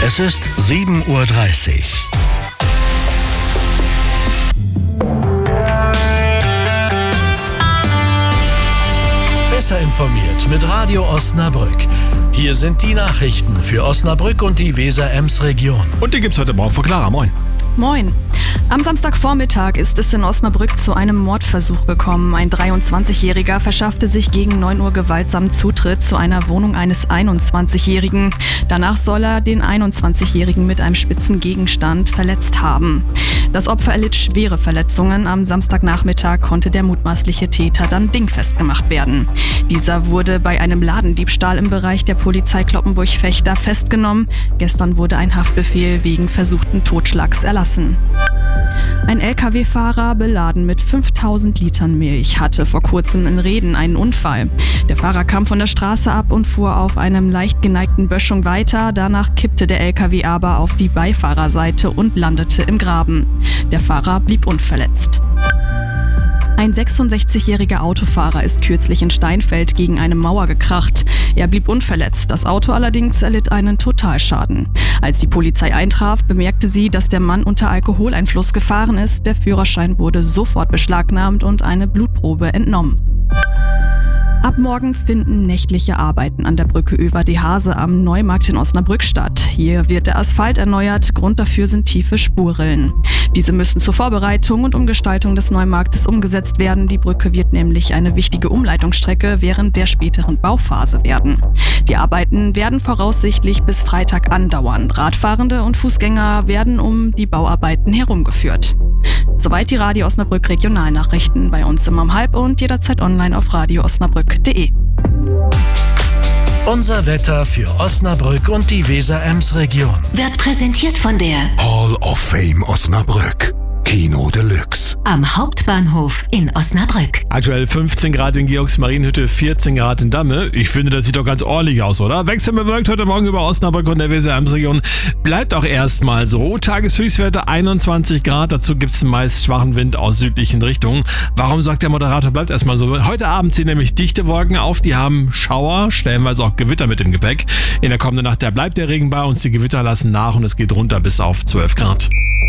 Es ist 7:30 Uhr. Besser informiert mit Radio Osnabrück. Hier sind die Nachrichten für Osnabrück und die Weser-Ems-Region. Und die gibt's heute Morgen von Clara. Moin. Moin. Am Samstagvormittag ist es in Osnabrück zu einem Mordversuch gekommen. Ein 23-Jähriger verschaffte sich gegen 9 Uhr gewaltsam Zutritt zu einer Wohnung eines 21-Jährigen. Danach soll er den 21-Jährigen mit einem spitzen Gegenstand verletzt haben. Das Opfer erlitt schwere Verletzungen. Am Samstagnachmittag konnte der mutmaßliche Täter dann dingfest gemacht werden. Dieser wurde bei einem Ladendiebstahl im Bereich der Polizei Cloppenburg-Vechta festgenommen. Gestern wurde ein Haftbefehl wegen versuchten Totschlags erlassen. Ein Lkw-Fahrer, beladen mit 5000 Litern Milch, hatte vor kurzem in Rheden einen Unfall. Der Fahrer kam von der Straße ab und fuhr auf einem leicht geneigten Böschung weiter. Danach kippte der Lkw aber auf die Beifahrerseite und landete im Graben. Der Fahrer blieb unverletzt. Ein 66-jähriger Autofahrer ist kürzlich in Steinfeld gegen eine Mauer gekracht. Er blieb unverletzt, das Auto allerdings erlitt einen Totalschaden. Als die Polizei eintraf, bemerkte sie, dass der Mann unter Alkoholeinfluss gefahren ist. Der Führerschein wurde sofort beschlagnahmt und eine Blutprobe entnommen. Ab morgen finden nächtliche Arbeiten an der Brücke über die Hase am Neumarkt in Osnabrück statt. Hier wird der Asphalt erneuert, Grund dafür sind tiefe Spurrillen. Diese müssen zur Vorbereitung und Umgestaltung des Neumarktes umgesetzt werden. Die Brücke wird nämlich eine wichtige Umleitungsstrecke während der späteren Bauphase werden. Die Arbeiten werden voraussichtlich bis Freitag andauern. Radfahrende und Fußgänger werden um die Bauarbeiten herumgeführt. Soweit die Radio Osnabrück Regionalnachrichten. Bei uns immer um 12:30 und jederzeit online auf radioosnabrück.de. Unser Wetter für Osnabrück und die Weser-Ems-Region Wird präsentiert von der Hall of Fame Osnabrück. Kino Deluxe. am Hauptbahnhof in Osnabrück. Aktuell 15 Grad in Georgsmarienhütte, 14 Grad in Damme. Ich finde, das sieht doch ganz ordentlich aus, oder? Wechselbewölkt heute Morgen über Osnabrück und der Weser-Ems-Region. Bleibt auch erstmal so. Tageshöchstwerte 21 Grad. Dazu gibt es meist schwachen Wind aus südlichen Richtungen. Warum sagt der Moderator, bleibt erstmal so? Heute Abend ziehen nämlich dichte Wolken auf. Die haben Schauer, stellenweise auch Gewitter mit im Gepäck. In der kommenden Nacht, da bleibt der Regen bei uns. Die Gewitter lassen nach und es geht runter bis auf 12 Grad.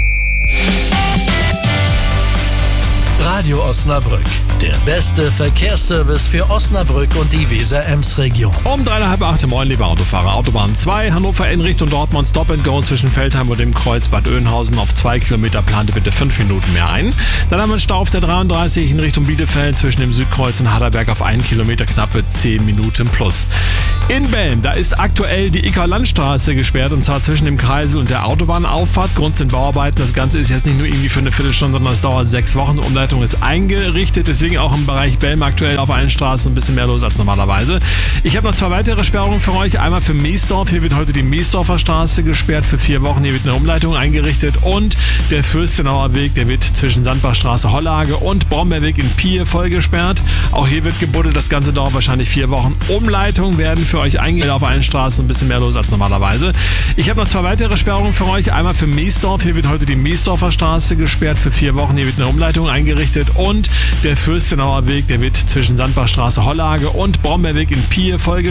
Radio Osnabrück, der beste Verkehrsservice für Osnabrück und die Weser-Ems-Region. Um 7:30 Moin, liebe Autofahrer. Autobahn 2, Hannover in Richtung Dortmund, Stop and Go zwischen Veltheim und dem Kreuz Bad Oeynhausen auf 2 Kilometer, plante bitte 5 Minuten mehr ein. Dann haben wir einen Stau auf der 33 in Richtung Bielefeld zwischen dem Südkreuz und Harderberg auf 1 Kilometer, knappe 10 Minuten plus. In Belm, da ist aktuell die Icker-Landstraße gesperrt und zwar zwischen dem Kreisel und der Autobahnauffahrt. Grund sind Bauarbeiten. Das Ganze ist jetzt nicht nur irgendwie für eine Viertelstunde, sondern es dauert 6 Wochen. Die Umleitung ist eingerichtet, deswegen auch im Bereich Belm aktuell auf allen Straßen ein bisschen mehr los als normalerweise. Ich habe noch 2 weitere Sperrungen für euch. Einmal für Meesdorf. Hier wird heute die Meesdorfer Straße gesperrt für 4 Wochen. Hier wird eine Umleitung eingerichtet und der Fürstenauer Weg, der wird zwischen Sandbachstraße, Hollage und Brombeerweg in Pier voll gesperrt. Auch hier wird gebuddelt. Das Ganze dauert wahrscheinlich 4 Wochen. Umleitungen werden für euch eingerichtet auf allen Straßen ein bisschen mehr los als normalerweise. Ich habe noch 2 weitere Sperrungen für euch. Einmal für Meesdorf. Hier wird heute die Meesdorfer Straße gesperrt für 4 Wochen. Hier wird eine Umleitung eingerichtet und der Fürstenauer Weg, der wird zwischen Sandbachstraße, Hollage und Brombeerweg in Pier voll gesperrt.